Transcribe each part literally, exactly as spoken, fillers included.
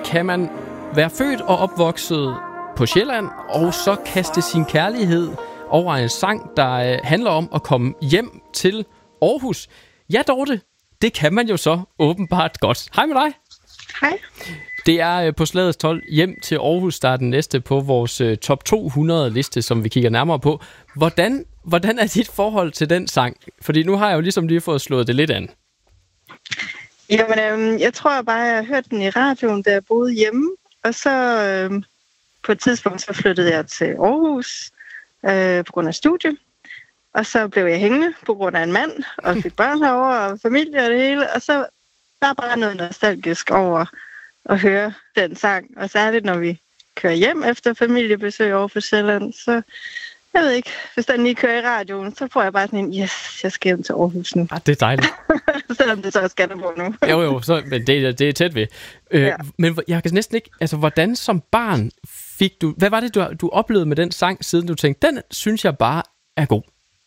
kan man være født og opvokset på Sjælland, og så kaste sin kærlighed over en sang, der øh, handler om at komme hjem til Aarhus. Ja, Dorte, det kan man jo så åbenbart godt. Hej med dig. Hej. Det er øh, på Slagets tolv hjem til Aarhus, der er den næste på vores øh, top to hundrede liste, som vi kigger nærmere på. Hvordan, hvordan er dit forhold til den sang? Fordi nu har jeg jo ligesom lige fået slået det lidt an. Jamen, øhm, jeg tror bare, jeg har hørt den i radioen, da jeg boede hjemme. Og så øhm, på et tidspunkt, så flyttede jeg til Aarhus øh, på grund af studie. Og så blev jeg hængende på grund af en mand, og fik børn herovre, og familie og det hele. Og så der er bare noget nostalgisk over at høre den sang. Og særligt, når vi kører hjem efter familiebesøg over på Sjælland, så jeg ved ikke, hvis den lige kører i radioen, så får jeg bare sådan en, yes, jeg skal hjem til Aarhus nu. Ah, det er dejligt. Selvom det så er Skanderborg nu. jo, jo, så, men det, det er tæt ved. Øh, ja. Men jeg kan næsten ikke, altså hvordan som barn fik du, hvad var det, du, du oplevede med den sang, siden du tænkte, den synes jeg bare er god?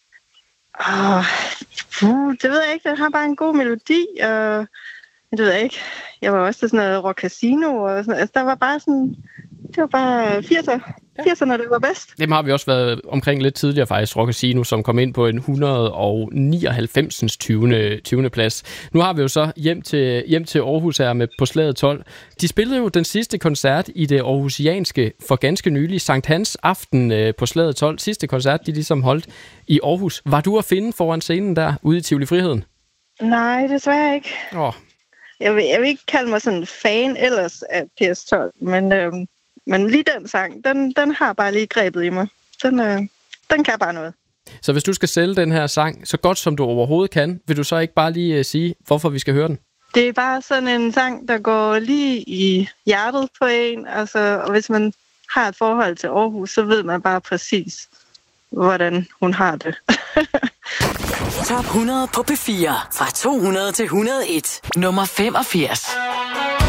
Åh, uh, det ved jeg ikke, den har bare en god melodi, og det ved jeg ikke. Jeg var også til sådan noget Rock Casino, og sådan, altså der var bare sådan, det var bare firserne, firserne, det var bedst. Dem har vi også været omkring lidt tidligere faktisk, Rock Casino, som kom ind på en et hundrede og nioghalvfems. tyvende plads. Nu har vi jo så hjem til, hjem til Aarhus her med på Slaget tolv. De spillede jo den sidste koncert i det aarhusianske for ganske nylig, Sankt Hans aften på Slaget tolv. Sidste koncert, de ligesom holdt i Aarhus. Var du at finde foran scenen der, ude i Tivoli Friheden? Nej, desværre ikke. Åh. Oh. Jeg vil, jeg vil ikke kalde mig sådan en fan ellers af P S tolv, men, øh, men lige den sang, den, den har bare lige grebet i mig. Den, øh, den kan bare noget. Så hvis du skal sælge den her sang så godt som du overhovedet kan, vil du så ikke bare lige uh, sige, hvorfor vi skal høre den? Det er bare sådan en sang, der går lige i hjertet på en. Altså, og hvis man har et forhold til Aarhus, så ved man bare præcis, hvordan hun har det. Top hundrede på P fire. Fra to hundrede til et hundrede og en. Nummer femogfirs.